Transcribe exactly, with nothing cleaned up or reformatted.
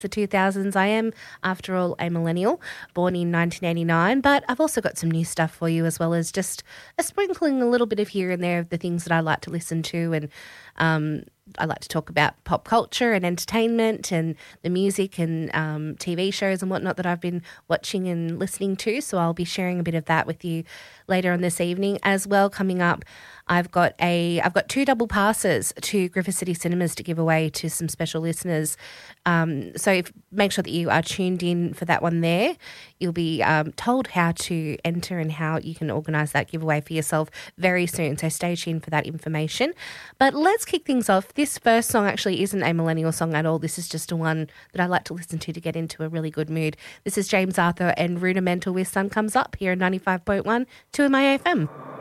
the two thousands. I am, after all, a millennial, born in nineteen eighty-nine, but I've also got some new stuff for you, as well as just a sprinkling a little bit of here and there of the things that I like to listen to, and um, I like to talk about pop culture and entertainment and the music and um, T V shows and whatnot that I've been watching and listening to. So I'll be sharing a bit of that with you later on this evening as well. Coming up, I've got a I've got two double passes to Griffith City Cinemas to give away to some special listeners. Um, so if, make sure that you are tuned in for that one there. You'll be um, told how to enter and how you can organise that giveaway for yourself very soon. So stay tuned for that information. But let's kick things off. This first song actually isn't a millennial song at all. This is just a one that I like to listen to to get into a really good mood. This is James Arthur and Rudimental with Sun Comes Up here at ninety-five point one two M I A F M.